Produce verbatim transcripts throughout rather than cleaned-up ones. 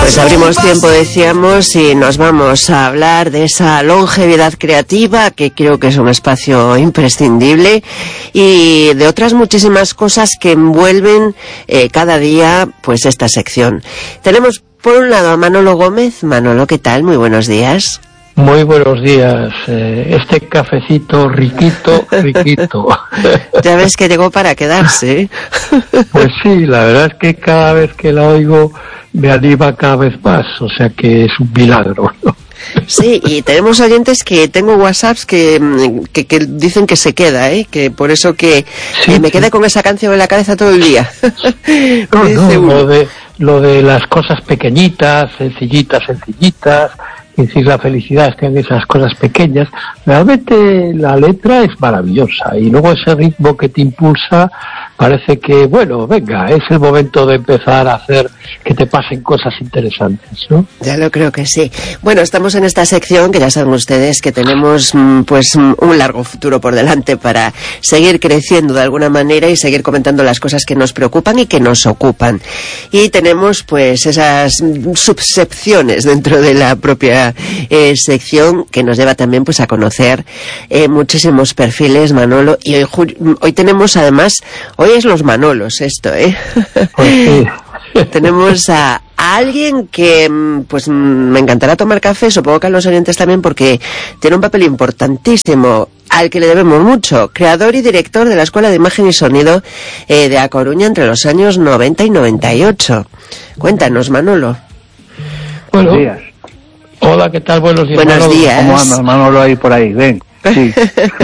Pues abrimos tiempo, decíamos, y nos vamos a hablar de esa longevidad creativa, que creo que es un espacio imprescindible, y de otras muchísimas cosas que envuelven eh, cada día pues esta sección. Tenemos por un lado a Manolo Gómez. Manolo, ¿qué tal? Muy buenos días. Muy buenos días. Eh, este cafecito riquito, riquito. Ya ves que llegó para quedarse, ¿eh? Pues sí, la verdad es que cada vez que la oigo me anima cada vez más, o sea que es un milagro, ¿no? Sí, y tenemos oyentes que tengo WhatsApps que, que, que dicen que se queda, ¿eh? Que por eso que sí, eh, me sí. quedé con esa canción en la cabeza todo el día. No, Dice no, uno. lo de, lo de las cosas pequeñitas, sencillitas, sencillitas, es decir, la felicidad está en esas cosas pequeñas. Realmente la letra es maravillosa y luego ese ritmo que te impulsa parece que, bueno, venga, es el momento de empezar a hacer que te pasen cosas interesantes, ¿no? Ya lo creo que sí. Bueno, estamos en esta sección que ya saben ustedes que tenemos pues un largo futuro por delante para seguir creciendo de alguna manera y seguir comentando las cosas que nos preocupan y que nos ocupan. Y tenemos pues esas subsecciones dentro de la propia eh, sección que nos lleva también pues a conocer eh, muchísimos perfiles, Manolo. Y hoy, hoy tenemos además, hoy es los Manolos esto, ¿eh? Pues sí. Tenemos a, a alguien que pues me encantará tomar café, supongo que a los oyentes también, porque tiene un papel importantísimo al que le debemos mucho. Creador y director de la Escuela de Imagen y Sonido eh, de A Coruña entre los años noventa y noventa y ocho. Cuéntanos, Manolo. Bueno, Buenos días. Hola, ¿qué tal? Buenos días, Buenos Manolo. días. ¿Cómo anda Manolo ahí por ahí? Ven. Sí.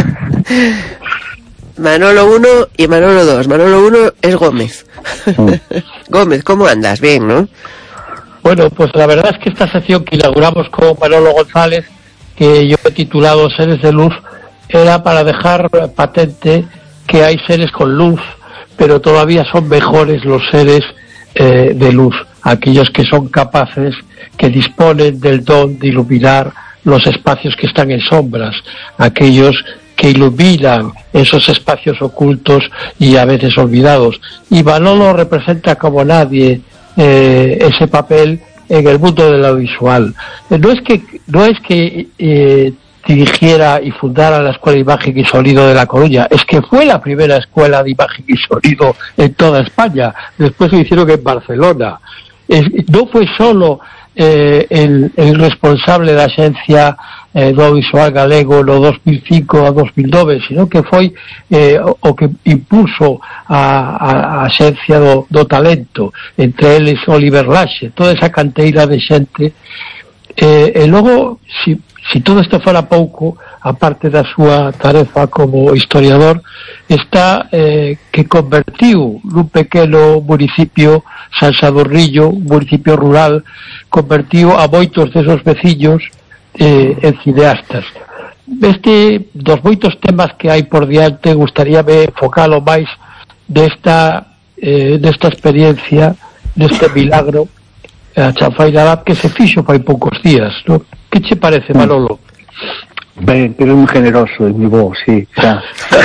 Manolo uno y Manolo dos. Manolo uno es Gómez. Mm. Gómez, ¿cómo andas? Bien, ¿no? Bueno, pues la verdad es que esta sección que inauguramos con Manolo González, que yo he titulado Seres de Luz, era para dejar patente que hay seres con luz, pero todavía son mejores los seres eh, de luz, aquellos que son capaces, que disponen del don de iluminar los espacios que están en sombras, aquellos que iluminan esos espacios ocultos y a veces olvidados. Y Manolo representa como nadie eh, ese papel en el mundo del audiovisual. Eh, no es que no es que eh, dirigiera y fundara la Escuela de Imagen y Sonido de La Coruña, es que fue la primera escuela de imagen y sonido en toda España. Después lo hicieron en Barcelona. Es, no fue solo eh, el, el responsable da Axencia eh, do Audiovisual Galego no dos mil cinco a dos mil nove, sino que foi eh, o, o que impulso a, a, a Axencia do, do Talento, entre eles Oliver Laxe, toda esa canteira de xente. Eh, e logo, si, si todo isto fora pouco, aparte da súa tarefa como historiador, está eh, que convertiu nun pequeno municipio, San Sadurrillo, un municipio rural, convertiu a moitos desos veciños eh, en cineastas. Este, dos moitos temas que hai por diante, gustaríame focalo máis desta, eh, desta experiencia, deste milagro, a chanfaina que se fixo fai poucos días, ¿no? Que che parece, Manolo? Ben, pero é moi generoso, é moi bo, sí, xa.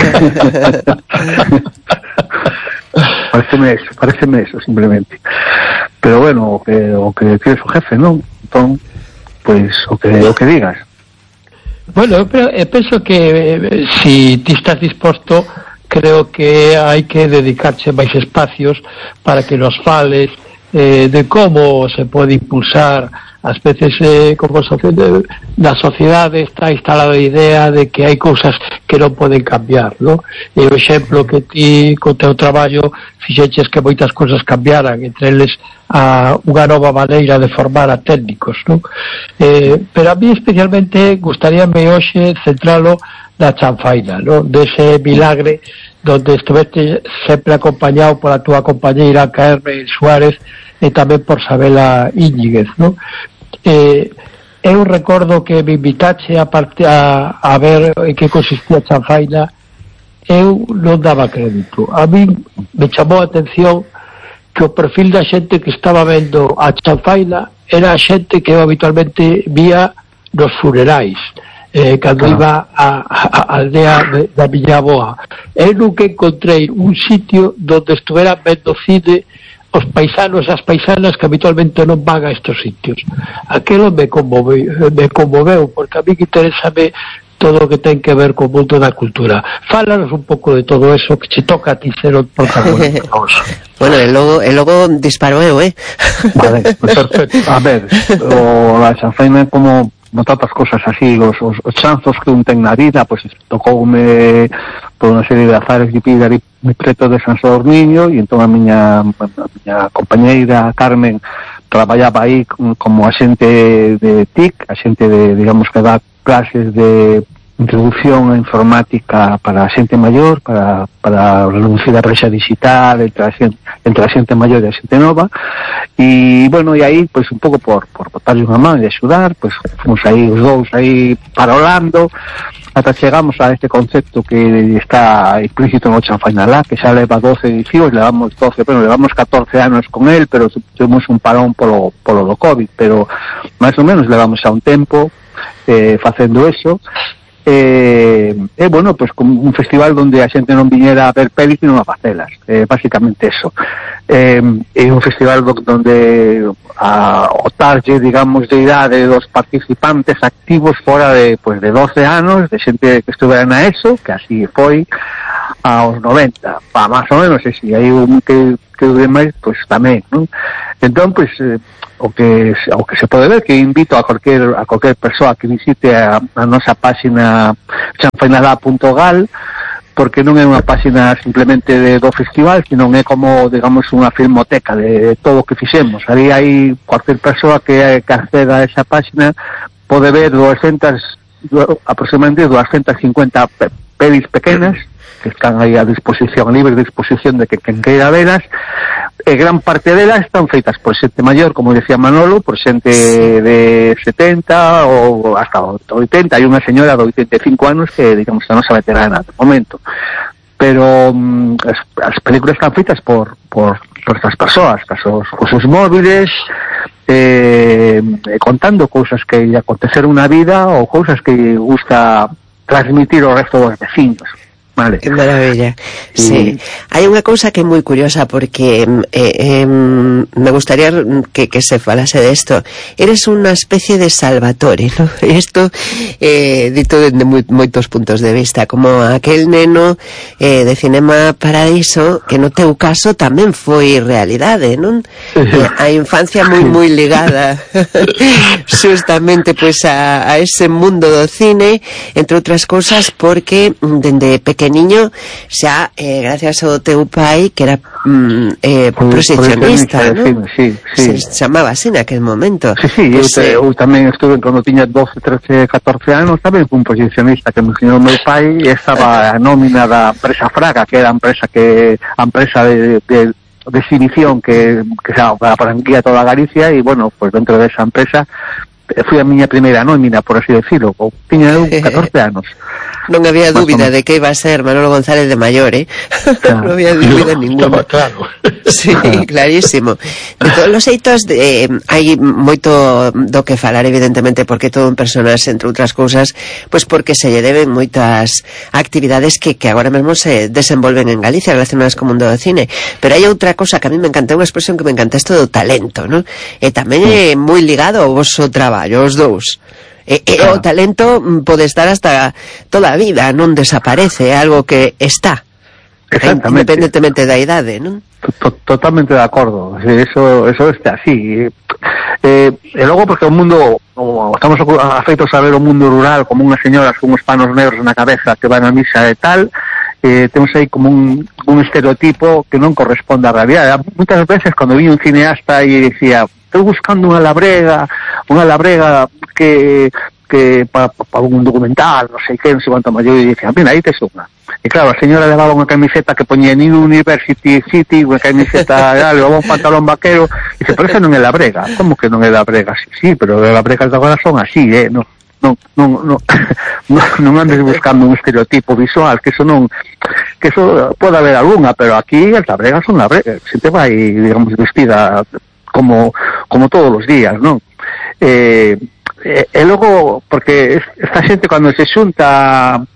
pareceme eso, pareceme eso, simplemente. Pero bueno, o que, o que quieres o jefe, non? Entón, pois, o que, o que digas. Bueno, eu, eu penso que eh, si ti estás disposto, creo que hai que dedicarse máis espacios para que nos fales eh, de como se pode impulsar. Ás veces eh, como sociedade, na sociedade está instalada a idea de que hai cousas que non poden cambiar, ¿no? E o exemplo que ti co teu traballo fixeches que moitas cousas cambiaran, entre eles a unha nova maneira de formar a técnicos, ¿no? Eh, pero a mí especialmente gustaríame hoxe centralo na chanfaina, ¿no? Dese milagre donde estuveste sempre acompañado pola túa compañeira Carmen Suárez e tamén por Sabela Íñiguez, ¿no? Eh, eu recordo que me invitache a, parte, a, a ver en que consistía a chanfaina. Eu non daba crédito. A mí me chamou a atención que o perfil da xente que estaba vendo a chanfaina era a xente que eu habitualmente vía nos funerais, eh, cando ah. iba a, a, a aldea de, da miña avoa. Eu nunca encontrei un sitio donde estuvera vendo cine os paisanos e as paisanas que habitualmente non van a estos sitios. Aquilo me conmoveu, me conmoveu porque a mí que interésame todo o que ten que ver co mundo da cultura. Fálanos un pouco de todo eso que che toca a ti ser o protagonista. Bueno, e logo, e logo disparo eu, eh? Vale, pues perfecto. A ver, o la chanfaina como no tantas cosas así, os, os, os chanzos que un ten na vida, pues tocoume por unha serie de azares de vida ali moi preto de San Sadurniño, e entón a miña, a miña compañeira Carmen traballaba aí como axente de T I C, axente de, digamos, que dá clases de introducción a informática para a xente maior, para, para reducir a brecha digital entre a xente, entre a xente maior e a xente nova, e bueno, e aí, pois un pouco por, por botarlle unha man e axudar, pois fomos aí os dous aí parolando, ata chegamos a este concepto que está implícito no Chanfainalá, que xa leva doce edicións, levamos doce, bueno, levamos catorce anos con el, pero tuvimos un parón polo, polo do COVID, pero máis ou menos levamos xa un tempo eh, facendo eso. E, eh, eh, bueno, pues como un festival donde a xente non viñera a ver pelis e non a facelas, eh, basicamente eso. É eh, un festival do, donde a, o target, digamos, de idade dos participantes activos fora de, pues, de doce anos, de xente que estuvera na ESO, que así foi aos noventa, pa, máis ou menos, e si hai un que, que dure máis, pues tamén, non? Entón, pues, eh, o que o que se pode ver, que invito a cualquier a cualquier persoa que visite a, a nosa páxina chanfainalá punto gal, porque non é unha páxina simplemente de, do festival, sino é como, digamos, unha filmoteca de, de todo o que fixemos. Ali hai cualquier persoa que, que acceda a esa páxina pode ver doscientas, aproximadamente doscientas cincuenta pe, pelis pequenas que están aí a disposición, a libre disposición de que quen queira velas, e gran parte delas están feitas por xente maior, como decía Manolo, por xente de setenta ou hasta oitenta, hai unha señora de oitenta e cinco anos que, digamos, a nosa veterana de momento, pero um, as, as películas están feitas por, por, por estas persoas, casos, os seus móviles, eh, contando cousas que lle aconteceron na vida ou cousas que gusta transmitir ao resto dos vecinos. Vale. Que maravilla. Sí. Hai unha cousa que é moi curiosa porque eh, eh, me gustaría que, que se falase de esto. Eres unha especie de Salvatore, ¿no? Isto eh, dito de moi, moitos puntos de vista, como aquel neno eh, de Cinema Paradiso que no teu caso tamén foi realidade, non? Eh, a infancia moi moi ligada justamente pues a, a ese mundo do cine, entre outras cousas porque dende pequeno niño xa, eh, gracias ao teu pai que era mm, eh, proxeccionista, ¿no? Sí, sí. Se chamaba así naquel momento. Sí, sí, pues, eu, te, eu tamén estuve cando tiña doce, trece, catorce anos, tamén fui un proxeccionista que me ensinou meu pai, e estaba a nómina da empresa Fraga, que era a empresa que a empresa de, de de exhibición que, que xa franquía toda Galicia, e bueno, pues dentro desa empresa fui a miña primeira nómina, por así decirlo, tiña eu catorce anos. Non había dúbida de que iba a ser Manolo González de maior, eh? Claro. Non había dúbida ninguna. Claro. Sí, clarísimo. De todos os xeitos, eh, hai moito do que falar, evidentemente, porque todo un personaxe, entre outras cousas, pois porque se lle deben moitas actividades que, que agora mesmo se desenvolven en Galicia relacionadas co mundo do cine. Pero hai outra cosa que a mí me encanta, unha expresión que me encanta, isto do talento, non? E tamén é moi ligado ao vosso traballo, os dous. E, e claro. O talento pode estar hasta toda a vida, non desaparece, é algo que está, independentemente da idade, non? Totalmente de acordo, eso eso está así. Eh, e logo porque o mundo, o, estamos afeitos a ver o mundo rural como unhas señoras con uns panos negros na cabeza que van a misa e tal, eh, temos aí como un, un estereotipo que non corresponde á realidade. Muitas veces cando vi un cineasta e dicía, estou buscando unha labrega, unha labrega que que para pa un documental, non sei que, non sei quanto maior, e dicía, mira, aí tes unha. E claro, a señora levaba unha camiseta que poñía New University City, unha camiseta, levaba un pantalón vaquero, e dice, pero esa non é labrega. Como que non é labrega? Sí, sí, pero as labregas de agora son así, eh, non. Non, non, non, non, non andes buscando un estereotipo visual, que eso non, que eso pode haber algunha, pero aquí as labregas son labregas, se te vai, digamos, vestida como como todos os días, non? Eh, e, e logo, porque esta xente cando se xunta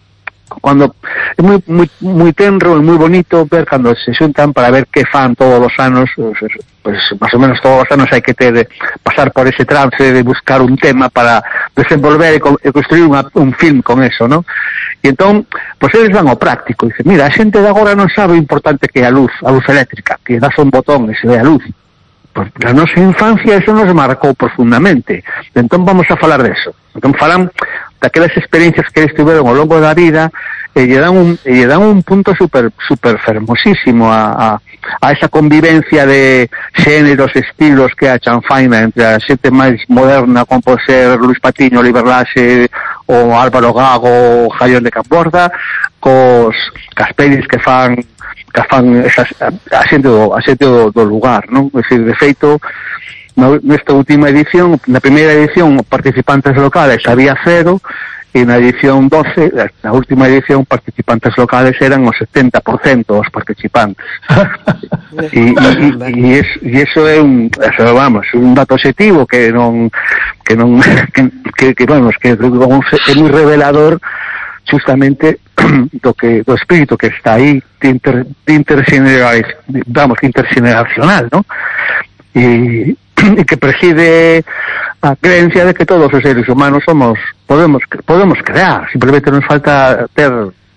cuando é moi moi moi tenro e moi bonito ver cando se xuntan para ver que fan todos os anos, pues, pues más ou menos todos os anos hai que ter pasar por ese trance de buscar un tema para desenvolver e, co e construir unha, un film con eso, ¿no? E entón, pois pues eles van ao práctico, dice, mira, a xente de agora non sabe o importante que é a luz, a luz eléctrica, que das un botón e se ve a luz. Pois na nosa infancia eso nos marcou profundamente. Entón vamos a falar deso. Entón falan daquelas experiencias que eles tiveron ao longo da vida e lle dan un, e lle dan un punto super, super fermosísimo a, a, a esa convivencia de xéneros, estilos que a chanfaina entre a xente máis moderna como pode ser Luis Patiño, Oliver Laxe ou Álvaro Gago ou Jaión de Camborda cos caspelis que fan que fan esas, a, a xente, do, a xente do, do lugar, non? É dicir, de feito nesta última edición, na primeira edición participantes locales había cero e na edición doce, na última edición participantes locales eran o setenta por cento os participantes e, e, e, es, e eso é un eso, vamos, un dato objetivo que non que non que, que, que vamos, que é moi revelador justamente do que do espírito que está aí de, inter, de intergeneracional, vamos, intergeneracional, ¿no? E e que preside a creencia de que todos os seres humanos somos podemos podemos crear, simplemente nos falta ter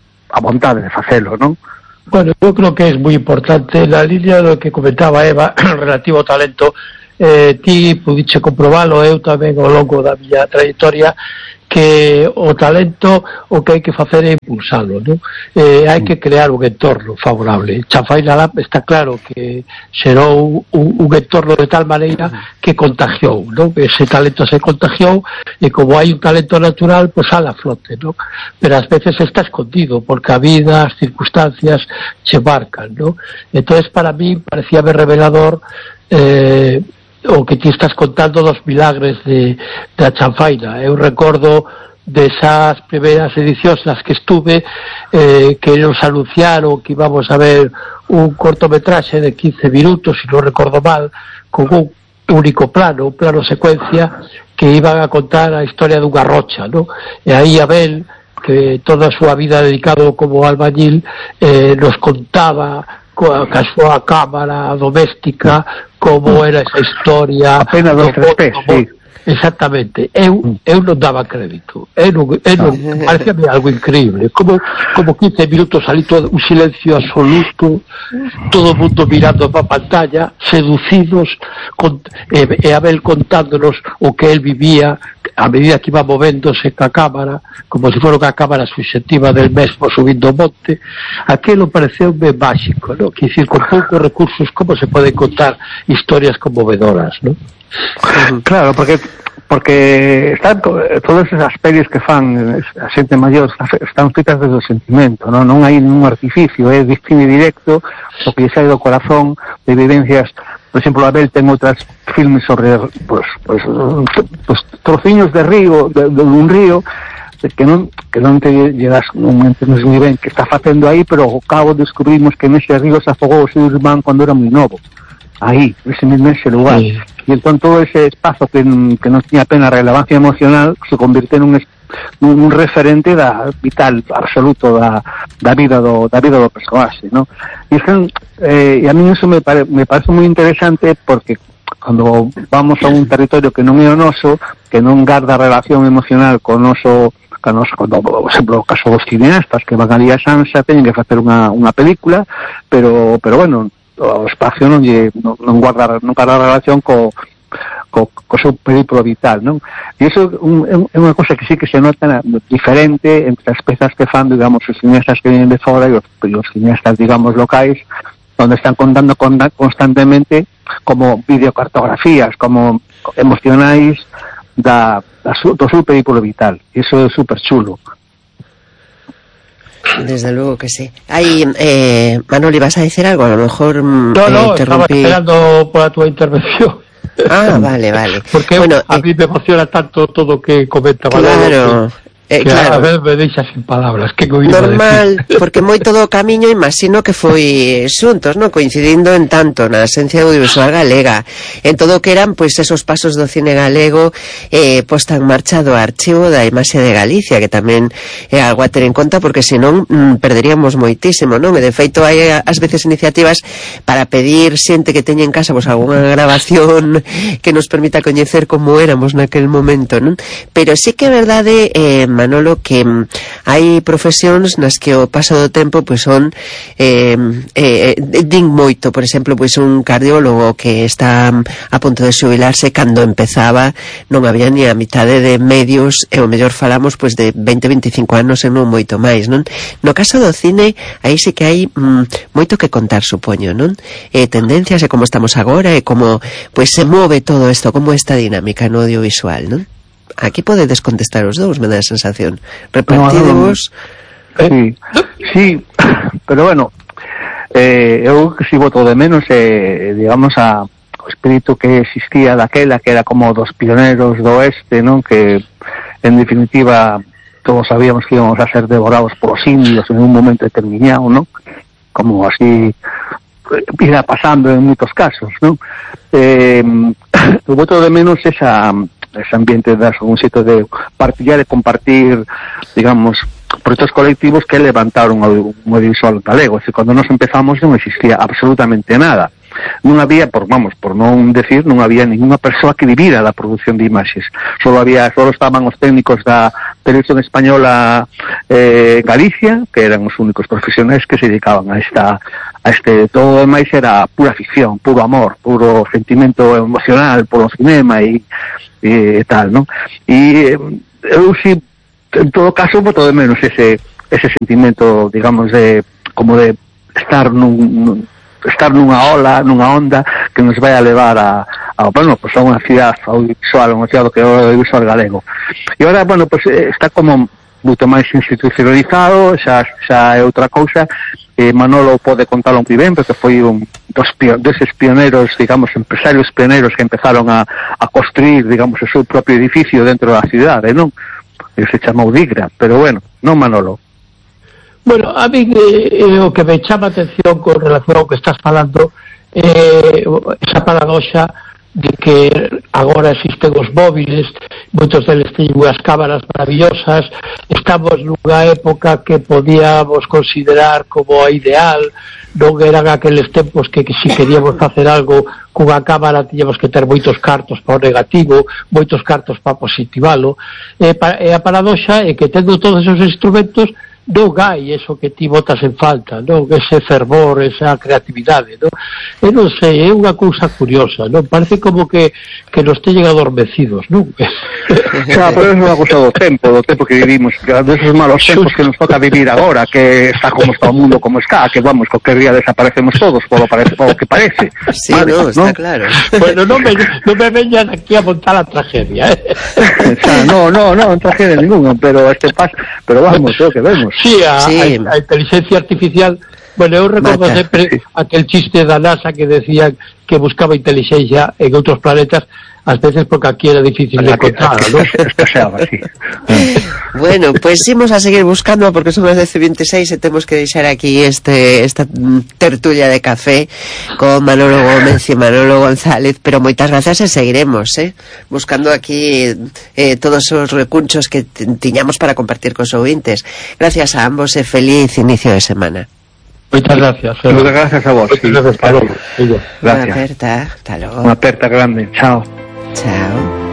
a vontade de facelo, non? Bueno, eu creo que é moi importante na línea do que comentaba Eva relativo ao talento. Eh, ti pudiche comprobalo, eu tamén ao longo da miña trayectoria, que o talento o que hai que facer é impulsalo, non? Eh, hai que crear un entorno favorable. Chanfaina Lab está claro que xerou un, un entorno de tal maneira que contagiou, non? Ese talento se contagiou e como hai un talento natural, pois sale a flote, non? Pero ás veces está escondido porque a vida, as circunstancias che marcan, non? Entonces para mí parecíame revelador eh, o que ti estás contando dos milagres de, de a chanfaina. Eu recordo desas primeiras edicións nas que estuve eh, que nos anunciaron que íbamos a ver un cortometraxe de quince minutos, se non recordo mal, con un único plano, un plano secuencia que iban a contar a historia dunha rocha, ¿no? E aí Abel, que toda a súa vida dedicado como albañil, eh, nos contaba coa a súa cámara doméstica como era esa historia apenas dos tres pés, sí. Exactamente, eu, eu non daba crédito, eu non, eu non parecíame algo increíble, como, como quince minutos ali todo un silencio absoluto, todo o mundo mirando para a pantalla, seducidos, con, e, e Abel contándonos o que el vivía a medida que iba movéndose ca cámara, como se fora unha cámara subxectiva del mesmo subindo o monte. Aquilo pareceume máxico, ¿no? Que dicir, con poucos recursos como se poden contar historias conmovedoras, ¿no? Claro, porque porque están todas esas pelis que fan a xente maior están feitas desde o sentimento, non, non hai ningún artificio, é cine directo, o que sai do corazón, de evidencias. Por exemplo, Abel ten outras filmes sobre pues, pues, pues, trociños de río, de, de un río, que non que non te llegas, non entendes moi ben que está facendo aí, pero ao cabo descubrimos que nese río se afogou o seu irmán cando era moi novo. Aí, ese mesmo ese lugar. Sí. E entón todo ese espazo que, que non tiña apenas relevancia emocional se convirte nun, nun referente da vital absoluto da, da vida do da vida do persoaxe, ¿no? E, están, eh, e a mí eso me, pare, me parece moi interesante porque cando vamos a un territorio que non é o noso, que non garda relación emocional con o noso que nos, como, por exemplo, o caso dos cineastas que van ali a Sansa, teñen que facer unha, unha película, pero, pero bueno, o espacio non, lle, non, non guarda non guarda relación co, co, co seu periplo vital, non? E iso é unha cosa que sí que se nota diferente entre as pezas que fan, digamos, os cineastas que vienen de fora e os, e os cineastas, digamos, locais, onde están contando constantemente como videocartografías, como emocionais da, da su, do seu periplo vital. E iso é super chulo. Desde luego que sí. Ahí, eh, Manoli, ¿vas a decir algo? A lo mejor no, eh, no, estaba esperando por la tu intervención. Ah, vale, vale. Porque bueno, a mí me emociona tanto todo que comenta Manoli. Claro. Eh, que claro. a vez me deixa sin palabras, que normal, porque moito do camiño imagino que foi xuntos, non? Coincidindo en tanto na esencia audiovisual galega, en todo o que eran pois esos pasos do cine galego, eh, posta en marcha do Archivo da Imaxe de Galicia, que tamén é algo a ter en conta, porque senón mm, perderíamos moitísimo, non? E de feito hai ás veces iniciativas para pedir xente que teña en casa pois algunha grabación que nos permita coñecer como éramos naquel momento, non? Pero sí que é verdade, eh, Manolo, que mm, hai profesións nas que o paso do tempo pois son eh, eh, din moito. Por exemplo, pois un cardiólogo que está a punto de xubilarse, cando empezaba non había ni a mitade de medios, e o mellor falamos pois de veinte, veinticinco anos e non moito máis, non? No caso do cine, aí sí que hai mm, moito que contar, supoño, non? E tendencias, e como estamos agora, e como pois se move todo isto, como esta dinámica no audiovisual, non? Aquí podedes contestar os dous, me dá a sensación. Repartidevos. No, no, sí, sí, pero bueno, eh, eu que si voto de menos, eh, digamos, a o espírito que existía daquela, que era como dos pioneros do oeste, non? Que, en definitiva, todos sabíamos que íbamos a ser devorados polos indios en un momento determinado, non? Como así irá pasando en moitos casos, non? Eh, eu voto de menos esa... ese ambiente de un sitio de partillar e compartir, digamos, proxectos colectivos que levantaron un audiovisual galego. Es decir, cando nos empezamos non existía absolutamente nada. Non había, por vamos, por non decir, non había ninguna persoa que vivira da produción de imaxes. Solo había, solo estaban os técnicos da Televisión Española eh, Galicia, que eran os únicos profesionais que se dedicaban a esta a este, todo o máis era pura ficción, puro amor, puro sentimento emocional polo cinema e e tal, non? E eu si, en todo caso, voto de menos ese ese sentimento, digamos, de como de estar nun, nun estar nunha ola, nunha onda que nos vai a levar a, a bueno, pues a unha cidade audiovisual, unha cidade que é o audiovisual galego. E agora, bueno, pues está como moito máis institucionalizado, xa, xa é outra cousa. eh, Manolo pode contalo moi ben, porque foi un dos deses pioneros, digamos, empresarios pioneros que empezaron a, a construir, digamos, o seu propio edificio dentro da cidade, non? E se chamou Digra, pero bueno, non, Manolo? Bueno, a mí eh, o que me chama a atención con relación ao que estás falando, eh, esa paradoxa de que agora existen os móviles, moitos deles teñen unhas cámaras maravillosas, estamos nunha época que podíamos considerar como a ideal, non eran aqueles tempos que, que si queríamos facer algo cunha cámara tiñamos que ter moitos cartos para o negativo, moitos cartos para positivalo, e, pa, e a paradoxa é que tendo todos esos instrumentos non hai eso que ti botas en falta, non? Ese fervor, esa creatividade, non? E non sei, é unha cousa curiosa, non? Parece como que, que nos teñen adormecidos, non? Claro, pero é unha cousa do tempo, do tempo que vivimos, que desos malos tempos que nos toca vivir agora, que está como está o mundo como está, que vamos, que día desaparecemos todos, polo, parece, polo que parece. Sí, vale, no, está ¿no? Claro. Bueno, non me, non me veñan aquí a montar a tragedia, eh? O sea, no, no, no, tragedia ninguna, pero este pas, pero vamos, é o que vemos. Sí, a, sí. a, a inteligencia artificial. Bueno, eu recordo Mata. sempre sí. aquel chiste da NASA que decían que buscaba inteligencia en outros planetas, ás veces porque aquí era difícil de encontrar, ¿no? Bueno, pues imos a seguir buscando porque son as dez e veintiséis e temos que deixar aquí este esta tertulia de café con Manolo Gómez e Manolo González, pero moitas grazas e seguiremos, eh? Buscando aquí eh, todos os recunchos que tiñamos para compartir cos ouvintes. Gracias a ambos e feliz inicio de semana. Moitas gracias. Moitas gracias a vos. Moitas gracias, hasta logo. Gracias. Unha aperta, hasta logo. Unha aperta grande, chao. Chao.